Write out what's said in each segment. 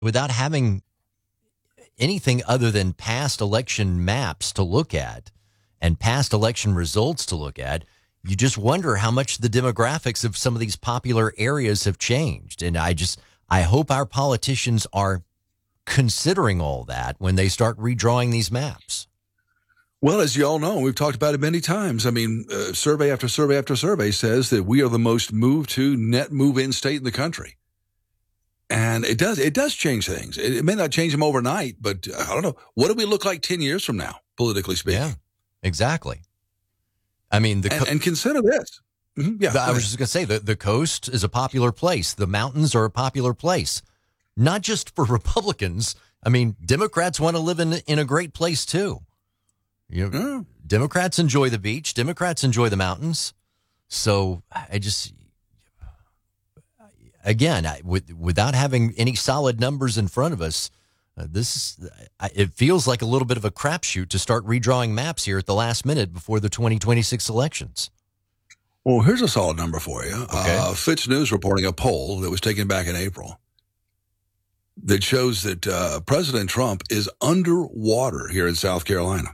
without having anything other than past election maps to look at and past election results to look at, you just wonder how much the demographics of some of these popular areas have changed. And I hope our politicians are considering all that when they start redrawing these maps. Well, as you all know, we've talked about it many times. I mean, survey after survey after survey says that we are the most move-to, net move-in state in the country. And it does change things. It may not change them overnight, but I don't know. What do we look like 10 years from now, politically speaking? Yeah, exactly. I mean, and consider this. Mm-hmm. Yeah, I was just going to say that the coast is a popular place. The mountains are a popular place, not just for Republicans. I mean, Democrats want to live in a great place too. Democrats enjoy the beach. Democrats enjoy the mountains. So without having any solid numbers in front of us, it feels like a little bit of a crapshoot to start redrawing maps here at the last minute before the 2026 elections. Well, here's a solid number for you. Okay. Fitch News reporting a poll that was taken back in April that shows that President Trump is underwater here in South Carolina.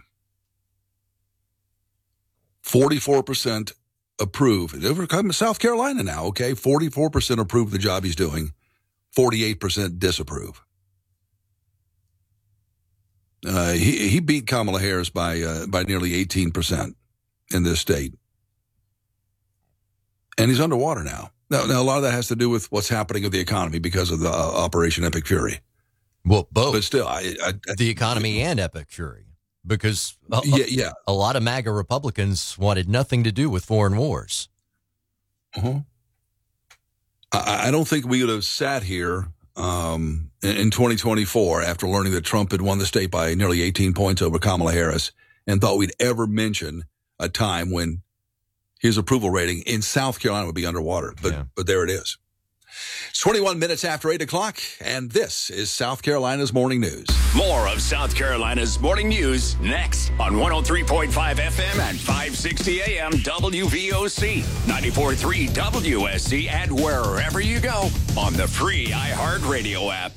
44% approve. We're coming to South Carolina now, okay? 44% approve the job he's doing. 48% disapprove. He beat Kamala Harris by nearly 18% in this state. And he's underwater now. Now, a lot of that has to do with what's happening with the economy because of the Operation Epic Fury. Well, both. But still, the economy and Epic Fury. Because a lot of MAGA Republicans wanted nothing to do with foreign wars. Uh-huh. I don't think we would have sat here in 2024 after learning that Trump had won the state by nearly 18 points over Kamala Harris and thought we'd ever mention a time when his approval rating in South Carolina would be underwater. But there it is. It's 21 minutes after 8 o'clock, and this is South Carolina's Morning News. More of South Carolina's Morning News next on 103.5 FM and 560 AM WVOC, 94.3 WSC, and wherever you go on the free iHeartRadio app.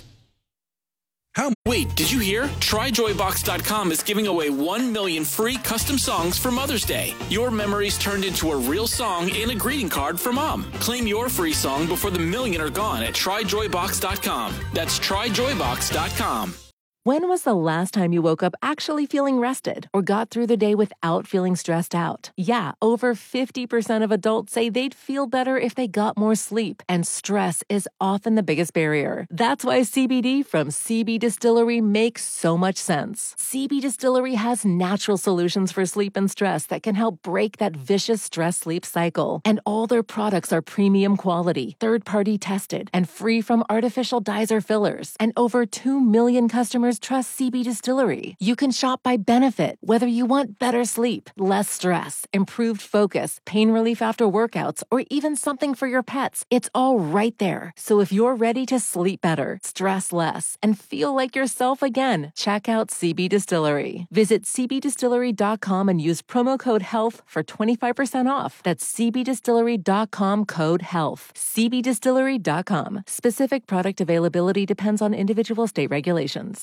Wait, did you hear? TryJoyBox.com is giving away 1 million free custom songs for Mother's Day. Your memories turned into a real song in a greeting card for Mom. Claim your free song before the million are gone at TryJoyBox.com. That's TryJoyBox.com. When was the last time you woke up actually feeling rested or got through the day without feeling stressed out? Yeah, over 50% of adults say they'd feel better if they got more sleep, and stress is often the biggest barrier. That's why CBD from CB Distillery makes so much sense. CB Distillery has natural solutions for sleep and stress that can help break that vicious stress-sleep cycle. And all their products are premium quality, third-party tested, and free from artificial dyes or fillers. And over 2 million customers trust CB Distillery. You can shop by benefit, whether you want better sleep, less stress, improved focus, pain relief after workouts, or even something for your pets. It's all right there. So if you're ready to sleep better, stress less, and feel like yourself again, check out CB Distillery. Visit cbdistillery.com and use promo code HEALTH for 25% off. That's cbdistillery.com code HEALTH. cbdistillery.com. Specific product availability depends on individual state regulations.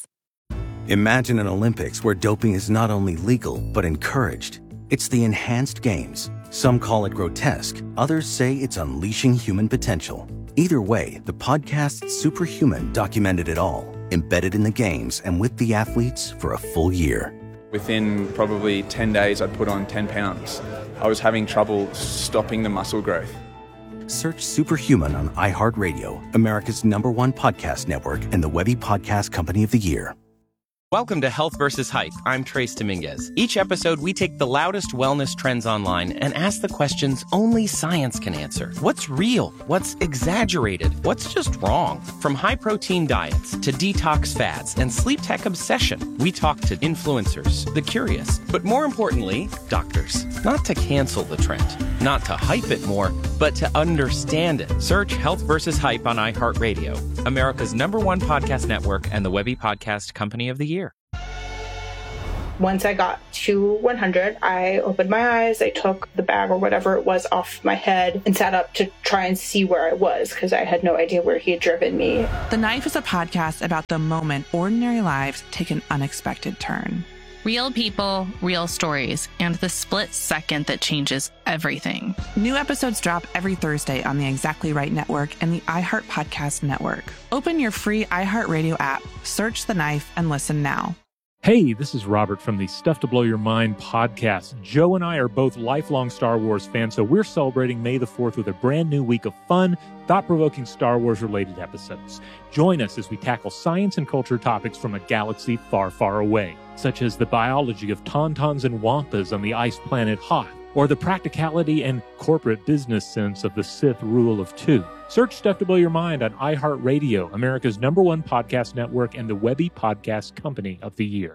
Imagine an Olympics where doping is not only legal, but encouraged. It's the enhanced games. Some call it grotesque. Others say it's unleashing human potential. Either way, the podcast Superhuman documented it all, embedded in the games and with the athletes for a full year. Within probably 10 days, I'd put on 10 pounds. I was having trouble stopping the muscle growth. Search Superhuman on iHeartRadio, America's #1 podcast network, and the Webby Podcast Company of the Year. Welcome to Health vs. Hype. I'm Trace Dominguez. Each episode, we take the loudest wellness trends online and ask the questions only science can answer. What's real? What's exaggerated? What's just wrong? From high-protein diets to detox fads and sleep tech obsession, we talk to influencers, the curious, but more importantly, doctors. Not to cancel the trend, not to hype it more, but to understand it. Search Health vs. Hype on iHeartRadio, America's #1 podcast network and the Webby Podcast Company of the Year. Once I got to 100, I opened my eyes, I took the bag or whatever it was off my head and sat up to try and see where I was because I had no idea where he had driven me. The Knife is a podcast about the moment ordinary lives take an unexpected turn. Real people, real stories, and the split second that changes everything. New episodes drop every Thursday on the Exactly Right Network and the iHeart Podcast Network. Open your free iHeartRadio app, search The Knife, and listen now. Hey, this is Robert from the Stuff to Blow Your Mind podcast. Joe and I are both lifelong Star Wars fans, so we're celebrating May the 4th with a brand new week of fun, thought-provoking Star Wars-related episodes. Join us as we tackle science and culture topics from a galaxy far, far away, such as the biology of tauntauns and wampas on the ice planet Hoth, or the practicality and corporate business sense of the Sith rule of two. Search Stuff to Blow Your Mind on iHeartRadio, America's #1 podcast network and the Webby Podcast Company of the Year.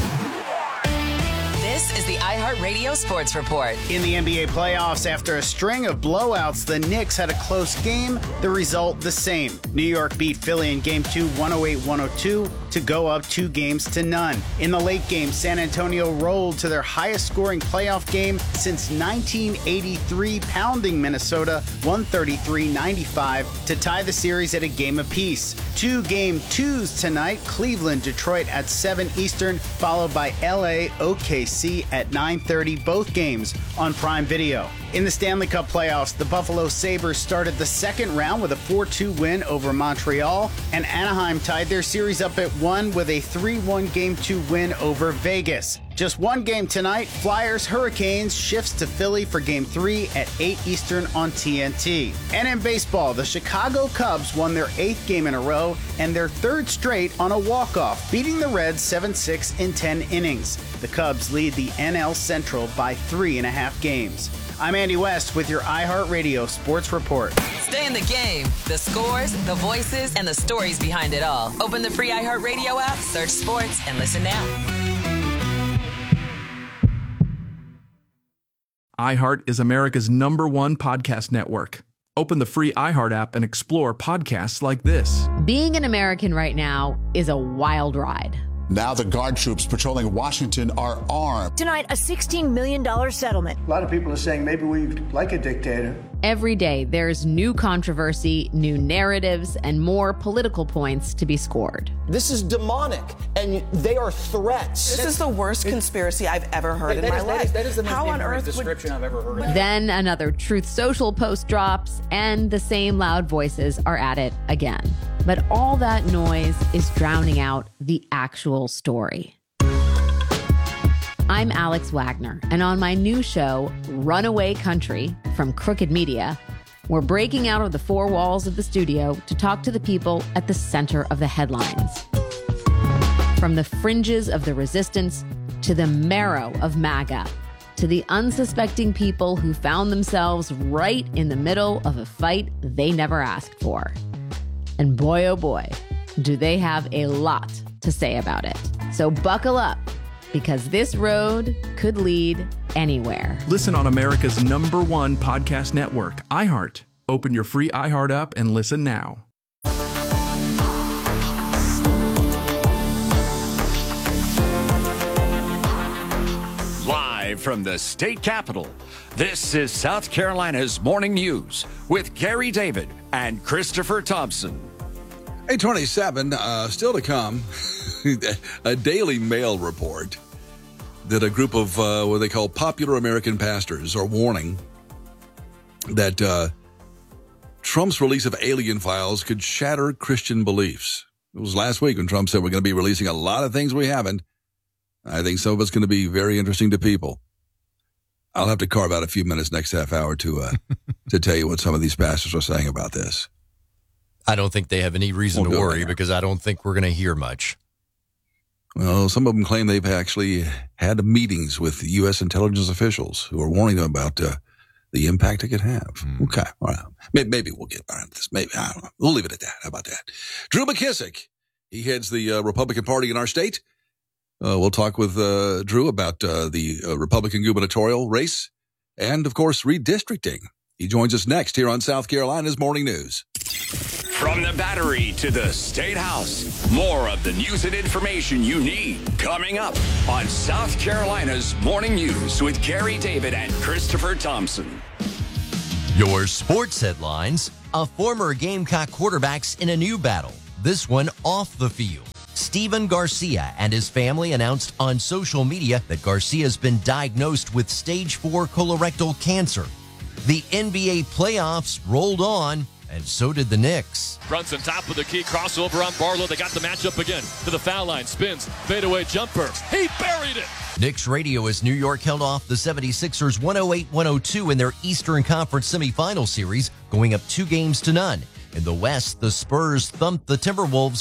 This is the iHeartRadio Sports Report. In the NBA playoffs, after a string of blowouts, the Knicks had a close game. The result, the same. New York beat Philly in Game 2, 108-102, to go up 2-0. In the late game, San Antonio rolled to their highest-scoring playoff game since 1983, pounding Minnesota 133-95 to tie the series at a game apiece. 2 Game 2s tonight, Cleveland, Detroit at 7 Eastern, followed by LA, OKC at 9:30, both games on Prime Video. In the Stanley Cup playoffs, the Buffalo Sabres started the second round with a 4-2 win over Montreal, and Anaheim tied their series up at 1 with a 3-1 Game 2 win over Vegas. Just one game tonight, Flyers Hurricanes shifts to Philly for Game 3 at 8 Eastern on TNT. And in baseball, the Chicago Cubs won their 8th game in a row and their 3rd straight on a walk-off, beating the Reds 7-6 in 10 innings. The Cubs lead the NL Central by 3.5 games. I'm Andy West with your iHeartRadio Sports Report. Stay in the game. The scores, the voices, and the stories behind it all. Open the free iHeartRadio app, search sports, and listen now. iHeart is America's #1 podcast network. Open the free iHeart app and explore podcasts like this. Being an American right now is a wild ride. Now the guard troops patrolling Washington are armed. Tonight, a $16 million settlement. A lot of people are saying maybe we like a dictator. Every day, there's new controversy, new narratives, and more political points to be scored. This is demonic, and they are threats. This is the worst conspiracy I've ever heard in my life. That is the most How on earth description I've ever heard. Then another Truth Social post drops, and the same loud voices are at it again. But all that noise is drowning out the actual story. I'm Alex Wagner, and on my new show, Runaway Country, from Crooked Media, we're breaking out of the 4 walls of the studio to talk to the people at the center of the headlines. From the fringes of the resistance to the marrow of MAGA, to the unsuspecting people who found themselves right in the middle of a fight they never asked for. And boy, oh boy, do they have a lot to say about it. So buckle up, because this road could lead anywhere. Listen on America's #1 podcast network, iHeart. Open your free iHeart app and listen now. Live from the state capitol, this is South Carolina's Morning News with Gary David and Christopher Thompson. 827, still to come, a Daily Mail report that a group of what they call popular American pastors are warning that Trump's release of alien files could shatter Christian beliefs. It was last week when Trump said we're going to be releasing a lot of things we haven't. I think some of it's going to be very interesting to people. I'll have to carve out a few minutes next half hour to tell you what some of these pastors are saying about this. I don't think they have any reason to worry because I don't think we're going to hear much. Well, some of them claim they've actually had meetings with U.S. intelligence officials who are warning them about the impact it could have. Okay. All right. Maybe we'll get around this. Maybe. I don't know. We'll leave it at that. How about that? Drew McKissick. He heads the Republican Party in our state. We'll talk with Drew about the Republican gubernatorial race and, of course, redistricting. He joins us next here on South Carolina's Morning News. From the Battery to the State House, more of the news and information you need coming up on South Carolina's Morning News with Gary David and Christopher Thompson. Your sports headlines: a former Gamecock quarterback's in a new battle, this one off the field. Steven Garcia and his family announced on social media that Garcia's been diagnosed with stage 4 colorectal cancer. The NBA playoffs rolled on, and so did the Knicks. Brunson top of the key, crossover on Barlow. They got the matchup again to the foul line. Spins, fadeaway jumper. He buried it. Knicks radio as New York held off the 76ers 108-102 in their Eastern Conference semifinal series, going up 2-0. In the West, the Spurs thumped the Timberwolves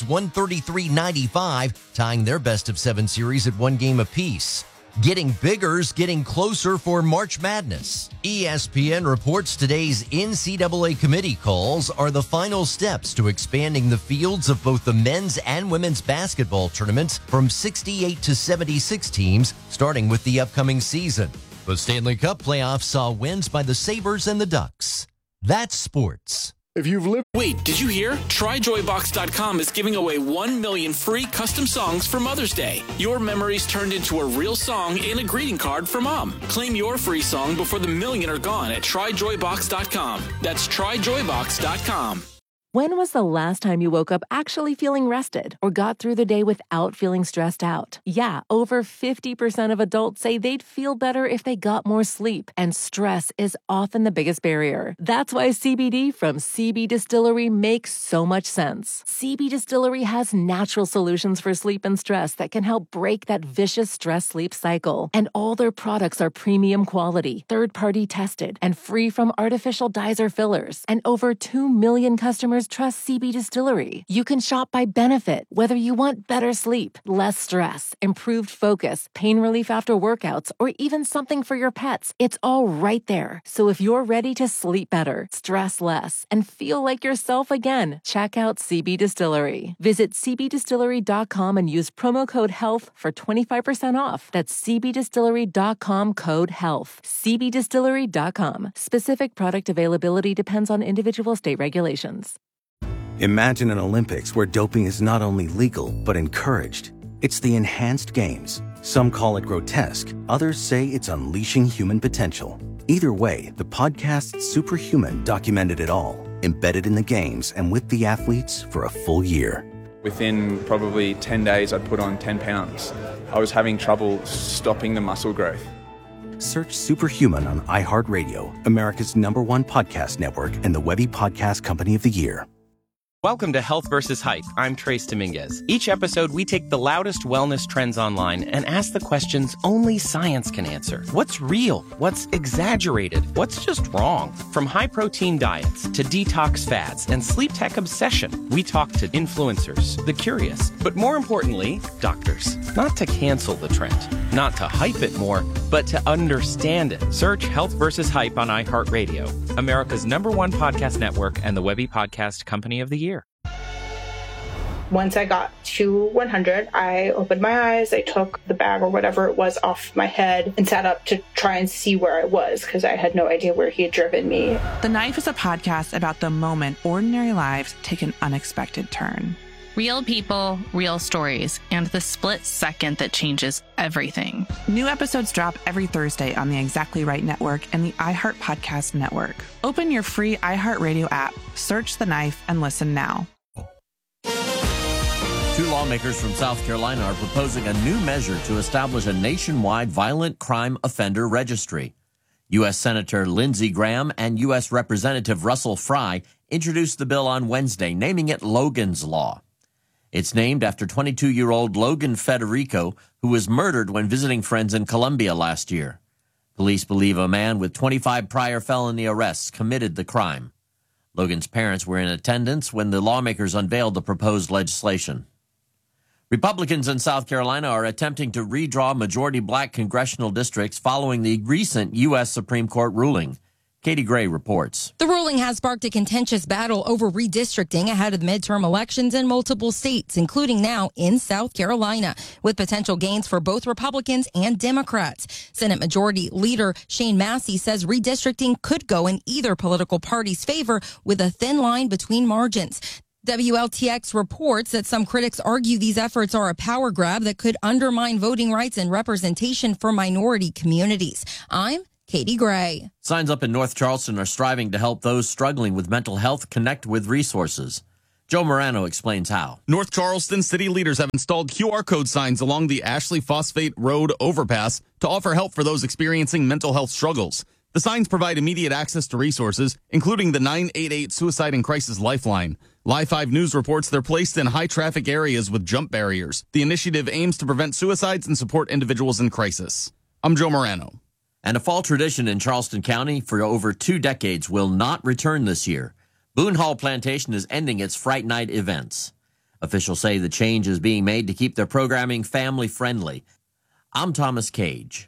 133-95, tying their best-of-7 series at 1 game apiece. Getting bigger's getting closer for March Madness. ESPN reports today's NCAA committee calls are the final steps to expanding the fields of both the men's and women's basketball tournaments from 68 to 76 teams, starting with the upcoming season. The Stanley Cup playoffs saw wins by the Sabres and the Ducks. That's sports. If you've lived... Wait, did you hear? TryJoyBox.com is giving away 1 million free custom songs for Mother's Day. Your memories turned into a real song and a greeting card for Mom. Claim your free song before the million are gone at TryJoyBox.com. That's TryJoyBox.com. When was the last time you woke up actually feeling rested or got through the day without feeling stressed out? Yeah, over 50% of adults say they'd feel better if they got more sleep, and stress is often the biggest barrier. That's why CBD from CB Distillery makes so much sense. CB Distillery has natural solutions for sleep and stress that can help break that vicious stress-sleep cycle. And all their products are premium quality, third-party tested, and free from artificial dyes or fillers. And over 2 million customers trust CB Distillery. You can shop by benefit, whether you want better sleep, less stress, improved focus, pain relief after workouts, or even something for your pets. It's all right there. So if you're ready to sleep better, stress less, and feel like yourself again, check out CB Distillery. Visit cbdistillery.com and use promo code HEALTH for 25% off. That's cbdistillery.com, code HEALTH. cbdistillery.com. Specific product availability depends on individual state regulations. Imagine an Olympics where doping is not only legal, but encouraged. It's the enhanced games. Some call it grotesque. Others say it's unleashing human potential. Either way, the podcast Superhuman documented it all, embedded in the games and with the athletes for a full year. Within probably 10 days, I'd put on 10 pounds. I was having trouble stopping the muscle growth. Search Superhuman on iHeartRadio, America's #1 podcast network and the Webby Podcast Company of the Year. Welcome to Health versus Hype. I'm Trace Dominguez. Each episode, we take the loudest wellness trends online and ask the questions only science can answer. What's real? What's exaggerated? What's just wrong? From high-protein diets to detox fads and sleep tech obsession, we talk to influencers, the curious, but more importantly, doctors. Not to cancel the trend, not to hype it more, but to understand it. Search Health versus Hype on iHeartRadio, America's #1 podcast network and the Webby Podcast Company of the Year. Once I got to 100, I opened my eyes, I took the bag or whatever it was off my head and sat up to try and see where I was because I had no idea where he had driven me. The Knife is a podcast about the moment ordinary lives take an unexpected turn. Real people, real stories, and the split second that changes everything. New episodes drop every Thursday on the Exactly Right Network and the iHeart Podcast Network. Open your free iHeartRadio app, search The Knife, and listen now. 2 lawmakers from South Carolina are proposing a new measure to establish a nationwide violent crime offender registry. U.S. Senator Lindsey Graham and U.S. Representative Russell Fry introduced the bill on Wednesday, naming it Logan's Law. It's named after 22-year-old Logan Federico, who was murdered when visiting friends in Colombia last year. Police believe a man with 25 prior felony arrests committed the crime. Logan's parents were in attendance when the lawmakers unveiled the proposed legislation. Republicans in South Carolina are attempting to redraw majority black congressional districts following the recent U.S. Supreme Court ruling. Katie Gray reports. The ruling has sparked a contentious battle over redistricting ahead of the midterm elections in multiple states, including now in South Carolina, with potential gains for both Republicans and Democrats. Senate Majority Leader Shane Massey says redistricting could go in either political party's favor with a thin line between margins. WLTX reports that some critics argue these efforts are a power grab that could undermine voting rights and representation for minority communities. I'm Katie Gray. Signs up in North Charleston are striving to help those struggling with mental health connect with resources. Joe Morano explains how. North Charleston city leaders have installed QR code signs along the Ashley Phosphate Road overpass to offer help for those experiencing mental health struggles. The signs provide immediate access to resources, including the 988 Suicide and Crisis Lifeline. Live 5 News reports they're placed in high-traffic areas with jump barriers. The initiative aims to prevent suicides and support individuals in crisis. I'm Joe Morano. And a fall tradition in Charleston County for over 2 decades will not return this year. Boone Hall Plantation is ending its Fright Night events. Officials say the change is being made to keep their programming family-friendly. I'm Thomas Cage.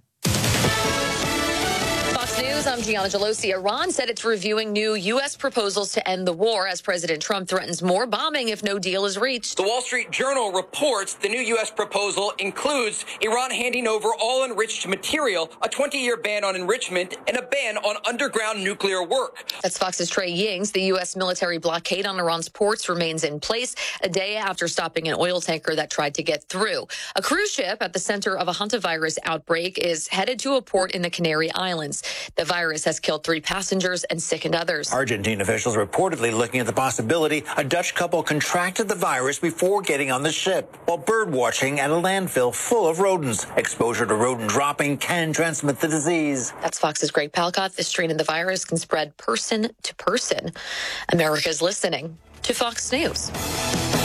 I'm Gianna Gelosi. Iran said it's reviewing new U.S. proposals to end the war as President Trump threatens more bombing if no deal is reached. The Wall Street Journal reports the new U.S. proposal includes Iran handing over all enriched material, a 20-year ban on enrichment, and a ban on underground nuclear work. That's Fox's Trey Yings. The U.S. military blockade on Iran's ports remains in place a day after stopping an oil tanker that tried to get through. A cruise ship at the center of a hantavirus outbreak is headed to a port in the Canary Islands. The virus has killed 3 passengers and sickened others. Argentine officials reportedly looking at the possibility a Dutch couple contracted the virus before getting on the ship while bird watching at a landfill full of rodents. Exposure to rodent dropping can transmit the disease. That's Fox's Greg Palcott. This strain of the virus can spread person to person. America's listening to Fox News.